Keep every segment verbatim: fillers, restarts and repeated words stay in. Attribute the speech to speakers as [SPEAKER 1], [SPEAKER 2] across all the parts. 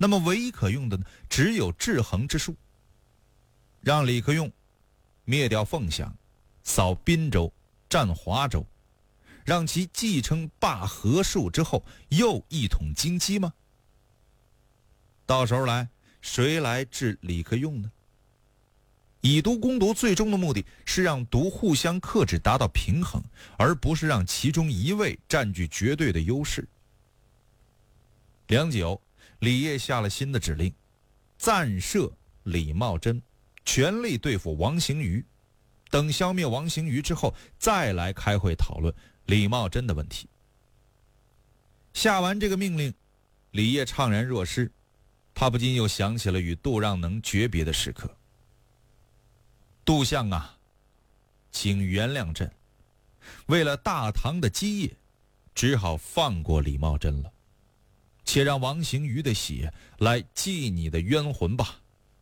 [SPEAKER 1] 那么唯一可用的呢，只有制衡之术。让李克用灭掉凤翔，扫滨州，占华州，让其继承罢和术之后又一统京畿吗？到时候来，谁来治李克用呢？以毒攻毒最终的目的是让毒互相克制，达到平衡，而不是让其中一位占据绝对的优势。良久，李晔下了新的指令，暂赦李茂贞，全力对付王行瑜。等消灭王行瑜之后，再来开会讨论李茂贞的问题。下完这个命令，李晔怅然若失，他不禁又想起了与杜让能诀别的时刻。杜相啊，请原谅朕，为了大唐的基业，只好放过李茂贞了，且让王行瑜的血来祭你的冤魂吧。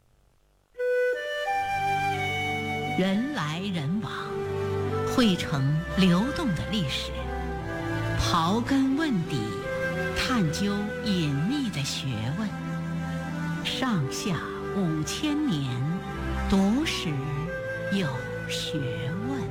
[SPEAKER 2] 人来人往，汇成流动的历史，刨根问底，探究隐秘的学问。上下五千年，读史有学问。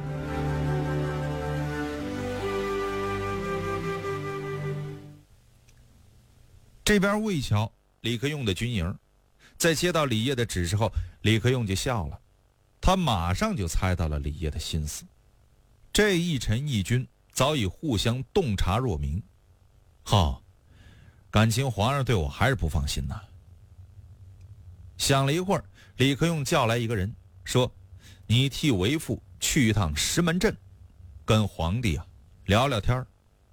[SPEAKER 1] 这边魏桥李克用的军营，在接到李晔的指示后，李克用就笑了。他马上就猜到了李晔的心思，这一臣一军早已互相洞察若明。好，感情皇上对我还是不放心呐。想了一会儿，李克用叫来一个人，说：“你替为父去一趟石门镇，跟皇帝啊聊聊天。”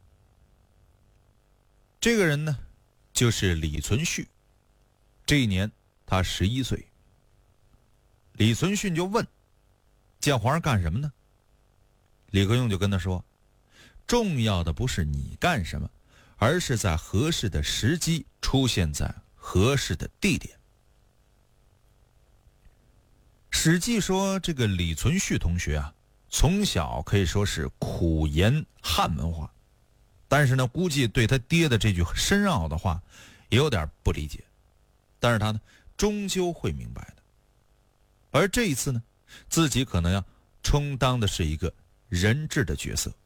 [SPEAKER 1] 这个人呢，就是李存勖。这一年他十一岁。李存勖就问：“见皇上干什么呢？”李克用就跟他说：“重要的不是你干什么，而是在合适的时机出现在合适的地点。”史记说，这个李存勖同学啊，从小可以说是苦研汉文化，但是呢，估计对他爹的这句深奥的话也有点不理解，但是他呢，终究会明白的。而这一次呢，自己可能要充当的是一个人质的角色。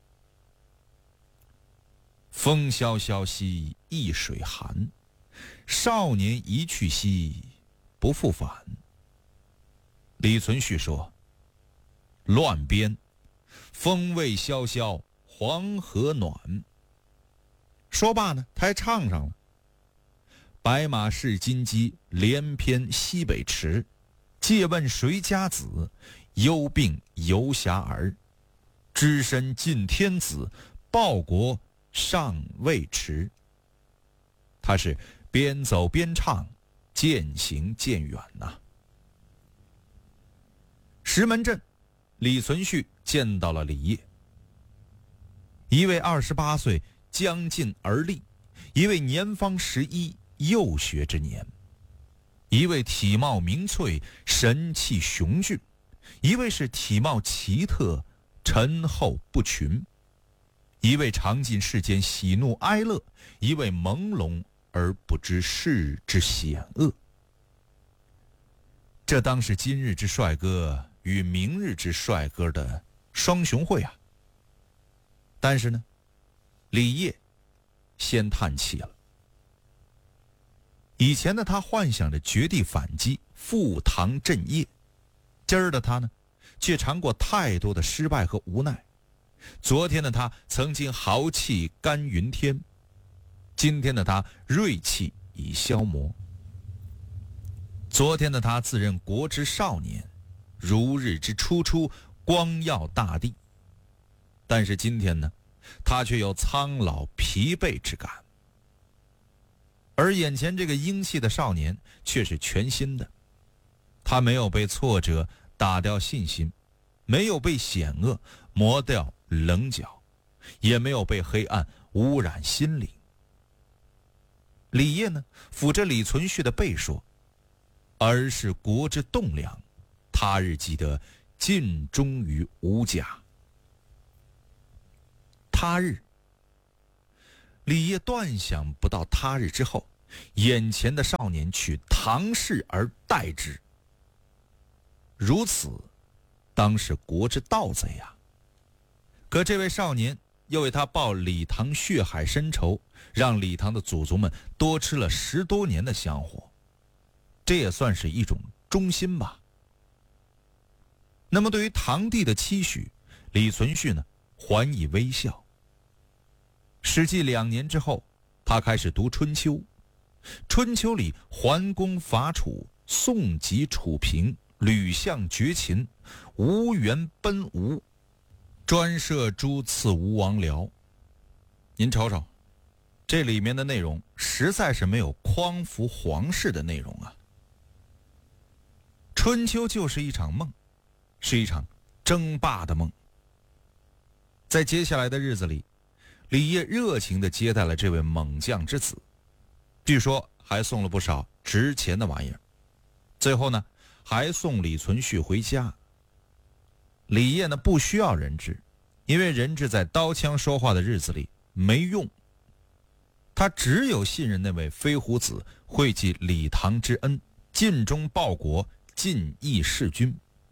[SPEAKER 1] 风萧萧兮易水寒，少年一去兮不复返。李存勖说：“乱编，风未萧萧，黄河暖。”说罢呢，他还唱上了：“白马是金鸡，连篇西北驰。借问谁家子？忧病游侠儿。只身尽天子，报国尚未迟。”他是边走边唱，渐行渐远呐、啊。石门镇，李存勖见到了李晔。一位二十八岁将近而立，一位年方十一幼学之年。一位体貌明翠，神气雄峻；一位是体貌奇特，沉厚不群；一位尝尽世间喜怒哀乐，一位朦胧而不知世之险恶。这当是今日之帅哥与明日之帅哥的双雄会啊！但是呢，李晔先叹气了。以前的他幻想着绝地反击，赴唐镇业，今儿的他呢，却尝过太多的失败和无奈。昨天的他曾经豪气干云天，今天的他锐气已消磨。昨天的他自认国之少年，如日之初出，光耀大地。但是今天呢，他却有苍老疲惫之感。而眼前这个英气的少年却是全新的，他没有被挫折打掉信心，没有被险恶磨掉棱角，也没有被黑暗污染心灵。李晔呢，抚着李存勖的背说：“儿是国之栋梁，他日记得尽忠于吾家。”他日，李晔断想不到他日之后， 眼前的少年取唐氏而代之，如此当是国之盗贼呀、啊！可这位少年又为他报李唐血海深仇，让李唐的祖宗们多吃了十多年的香火，这也算是一种忠心吧。那么对于堂弟的期许，李存勖呢还以微笑。实际两年之后，他开始读春秋。春秋里桓公伐楚，宋及楚平，吕相绝秦，吴元奔吴，专设诸次吴王僚。您瞅瞅，这里面的内容实在是没有匡扶皇室的内容啊。春秋就是一场梦，是一场争霸的梦。在接下来的日子里，李业热情地接待了这位猛将之子，据说还送了不少值钱的玩意儿。最后呢，还送李存勖回家。李业呢不需要人质，因为人质在刀枪说话的日子里没用。他只有信任那位飞虎子会记李唐之恩，尽忠报国，尽义事君。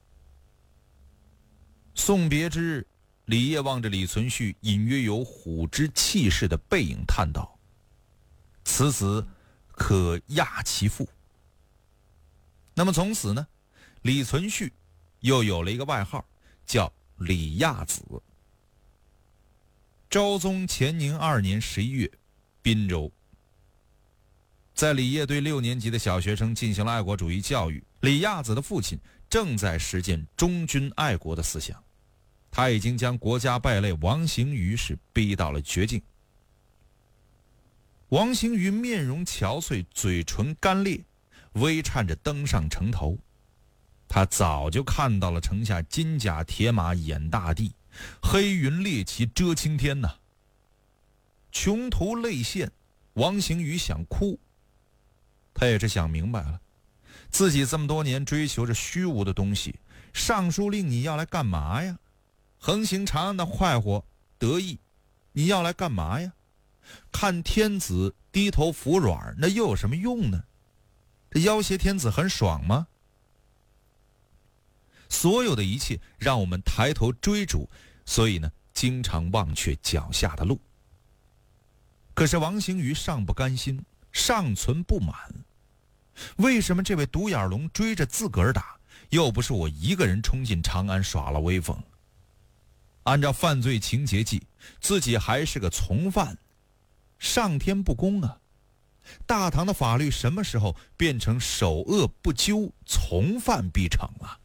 [SPEAKER 1] 送别之日，李业望着李存勖隐约有虎之气势的背影叹道：此子可压其父。那么从此呢，李存勖又有了一个外号，叫李亚子。昭宗乾宁二年十一月，滨州，在李业对六年级的小学生进行了爱国主义教育，李亚子的父亲正在实践忠君爱国的思想，他已经将国家败类王行瑜是逼到了绝境。王行瑜面容憔悴，嘴唇干裂，微颤着登上城头。他早就看到了城下金甲铁马掩大地，黑云猎旗遮青天呐、啊。穷途泪现，王行瑜想哭，他也是想明白了，自己这么多年追求着虚无的东西，尚书令你要来干嘛呀？横行长安的快活得意，你要来干嘛呀？看天子低头服软，那又有什么用呢？这要挟天子很爽吗？所有的一切让我们抬头追逐，所以呢，经常忘却脚下的路。可是王行瑜尚不甘心，尚存不满。为什么这位独眼龙追着自个儿打，又不是我一个人冲进长安耍了威风？按照犯罪情节记，自己还是个从犯，上天不公啊！大唐的法律什么时候变成首恶不究，从犯必惩了？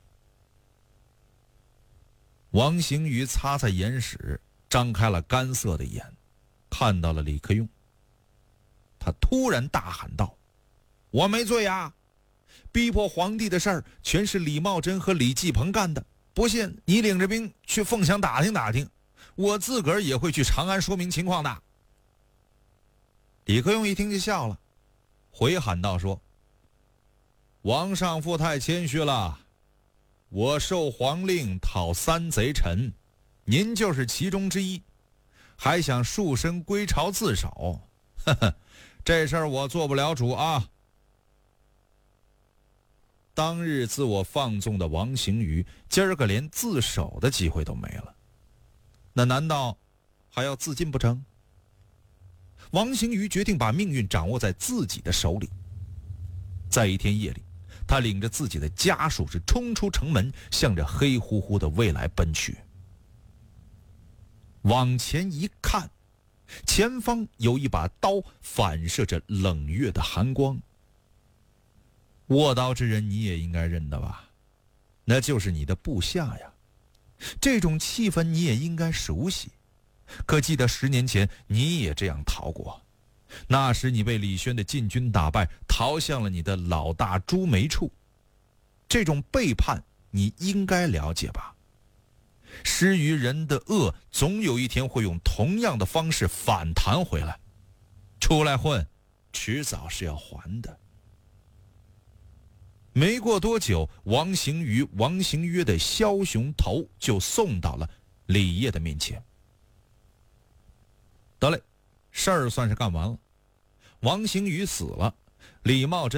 [SPEAKER 1] 王行瑜擦擦眼屎，张开了干涩的眼，看到了李克用。他突然大喊道：我没罪啊！逼迫皇帝的事儿全是李茂贞和李继鹏干的，不信你领着兵去凤翔打听打听，我自个儿也会去长安说明情况的。李克用一听就笑了，回喊道说：王上父太谦虚了，我受皇令讨三贼臣，您就是其中之一，还想束身归朝自首？呵呵，这事儿我做不了主啊！当日自我放纵的王行瑜，今儿个连自首的机会都没了，那难道还要自尽不成？王行瑜决定把命运掌握在自己的手里。在一天夜里，他领着自己的家属是冲出城门，向着黑乎乎的未来奔去。往前一看，前方有一把刀反射着冷月的寒光。握刀之人你也应该认得吧，那就是你的部下呀。这种气氛你也应该熟悉，可记得十年前你也这样逃过，那时你被李轩的禁军打败，逃向了你的老大朱梅处。这种背叛你应该了解吧？施于人的恶，总有一天会用同样的方式反弹回来。出来混，迟早是要还的。没过多久，王行瑜、王行约的枭雄头就送到了李业的面前。得嘞，事儿算是干完了。 王行宇死了，李茂贞